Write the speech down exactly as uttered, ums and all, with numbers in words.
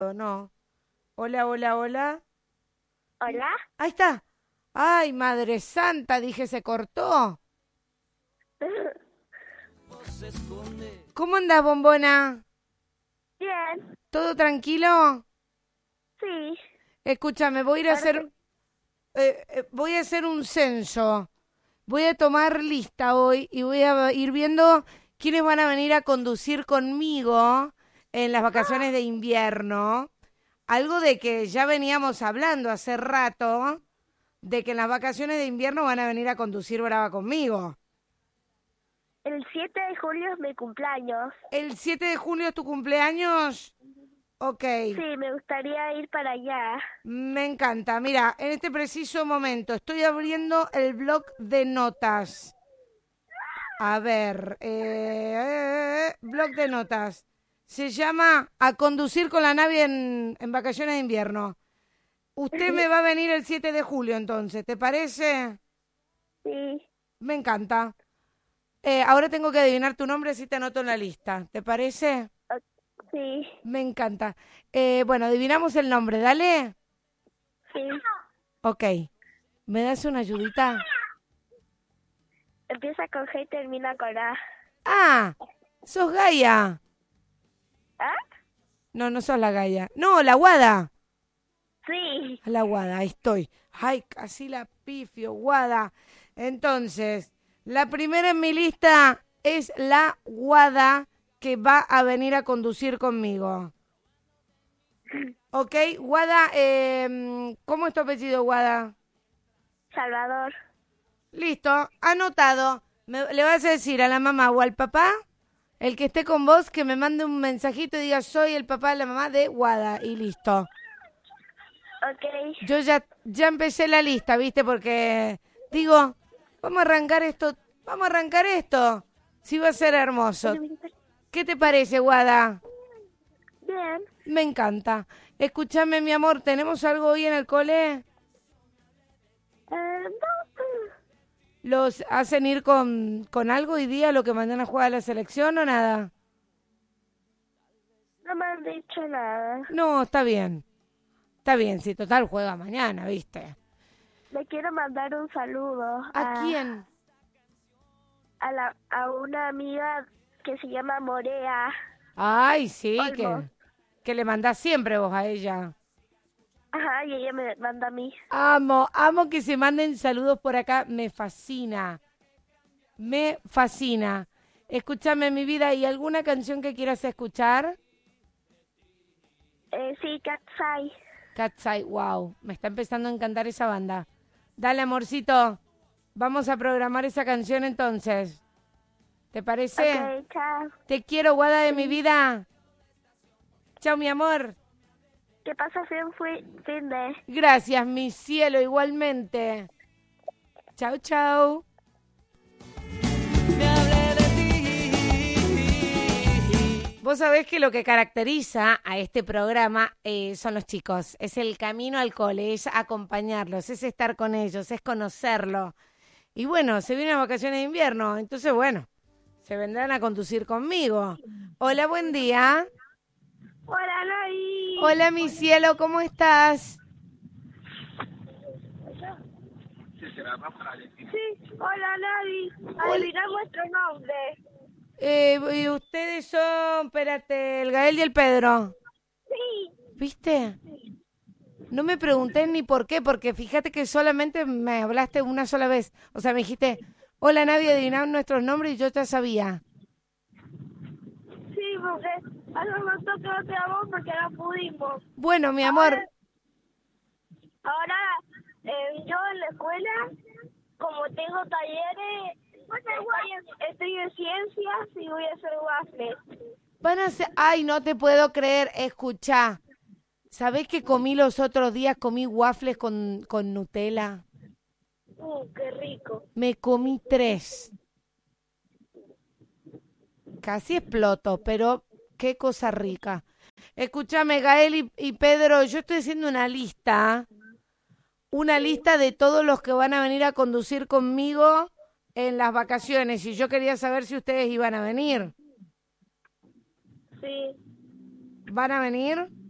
No. Hola, hola, hola. Hola. Ahí está. Ay, Madre Santa, dije, se cortó. ¿Cómo andás, bombona? Bien, ¿Todo tranquilo? sí. Escúchame, voy a ir a Porque, hacer, eh, eh, voy a hacer un censo. Voy a tomar lista hoy y voy a ir viendo quiénes van a venir a conducir conmigo en las vacaciones de invierno. Algo de que ya veníamos hablando hace rato, de que en las vacaciones de invierno van a venir a conducir Brava conmigo. el siete de julio es mi cumpleaños. ¿El siete de julio es tu cumpleaños? Ok, Sí, me gustaría ir para allá. me encanta. Mira, en este preciso momento estoy abriendo el blog de notas. A ver, eh, eh, blog de notas. Se llama A conducir con la nave en, en vacaciones de invierno. Usted me va a venir el siete de julio entonces, ¿te parece? Sí, Me encanta. Eh, ahora tengo que adivinar tu nombre, así te anoto en la lista. ¿Te parece? o- sí, Me encanta. Eh, bueno, adivinamos el nombre, dale. sí. Ok. ¿Me das una ayudita? Empieza con G y termina con A. Ah, sos Gaia. ¿Ah? No, no sos la Gaia. No, la Guada. Sí. La Guada, ahí estoy. Ay, casi la pifio, Guada. Entonces, la primera en mi lista es la Guada que va a venir a conducir conmigo. Ok, Guada, eh, ¿cómo es tu apellido, Guada? Salvador. Listo, anotado. Me- le vas a decir a la mamá o al papá, el que esté con vos, que me mande un mensajito y diga, soy el papá de la mamá de Guada, y listo. Ok. Yo ya, ya empecé la lista, ¿viste? Porque digo, vamos a arrancar esto, vamos a arrancar esto. Sí va a ser hermoso. ¿Qué te parece, Guada? Bien. Me encanta. Escúchame, mi amor, ¿tenemos algo hoy en el cole? Eh, no, ¿Los hacen ir con, con algo hoy día, lo que mandan a jugar a la selección o nada? no me han dicho nada. No, está bien. Está bien, si total juega mañana, ¿viste? Le quiero mandar un saludo ¿A a, quién? a, la, a una amiga que se llama Morea Ay, sí, Olmos. que, que le mandás siempre vos a ella. Ajá, y ella me manda a mí. Amo, amo que se manden saludos por acá, me fascina, me fascina. Escúchame, mi vida, ¿y alguna canción que quieras escuchar? Eh, sí, Katsai. Cat's Eye, wow, me está empezando a encantar esa banda. Dale, amorcito, vamos a programar esa canción entonces. ¿Te parece? Ok, chao. Te quiero, guada de mi Sí. vida. Chao, mi amor. Que pases bien fui, fin de... Gracias, mi cielo, igualmente. Chau, chau. Vos sabés que lo que caracteriza a este programa eh, son los chicos. Es el camino al cole, es acompañarlos, es estar con ellos, es conocerlo. Y bueno, se vienen vacaciones de invierno, entonces bueno, se vendrán a conducir conmigo. Hola, buen día. Hola, Nay. Hola, mi cielo, ¿cómo estás? Sí, hola, Nay. Hola. Adivina nuestro nombre. Eh, y ustedes son, espérate, el Gael y el Pedro. Sí. ¿Viste? No me pregunté ni por qué, porque fíjate que solamente me hablaste una sola vez. O sea, me dijiste, hola, nadie adivinaron nuestros nombres y yo ya sabía. Sí, porque hace un rato que no te llamamos porque no pudimos. Bueno, mi Ahora, amor, ahora eh, yo en la escuela, como tengo talleres, estoy en, estoy en ciencias y voy a hacer waffles. van a ser... Ay, no te puedo creer, escuchá. ¿Sabés que comí los otros días? Comí waffles con, con Nutella. Uh, qué rico. Me comí tres. Casi exploto, pero qué cosa rica. Escúchame, Gael y, y Pedro, yo estoy haciendo una lista, una Sí. lista de todos los que van a venir a conducir conmigo en las vacaciones y yo quería saber si ustedes iban a venir. Sí. ¿Van a venir?